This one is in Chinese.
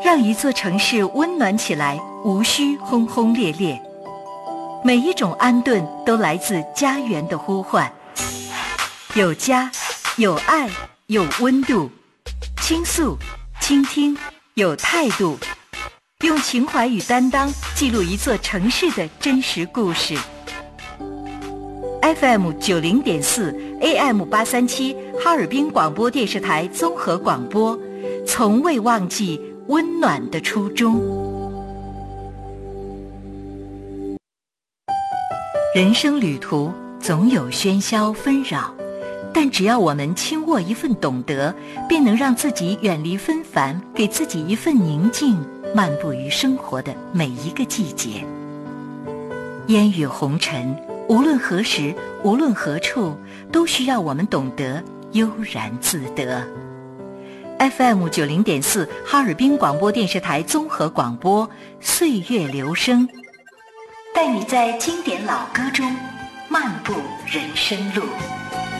让一座城市温暖起来，无需轰轰烈烈。每一种安顿都来自家园的呼唤，有家，有爱，有温度，倾诉，倾听，有态度，用情怀与担当记录一座城市的真实故事。FM 90.4 AM 837哈尔滨广播电视台综合广播，从未忘记温暖的初衷。人生旅途总有喧嚣纷扰，但只要我们轻握一份懂得，便能让自己远离纷繁，给自己一份宁静，漫步于生活的每一个季节。烟雨红尘，无论何时，无论何处，都需要我们懂得悠然自得。FM 90.4哈尔滨广播电视台综合广播，岁月流声，带你在经典老歌中漫步人生路。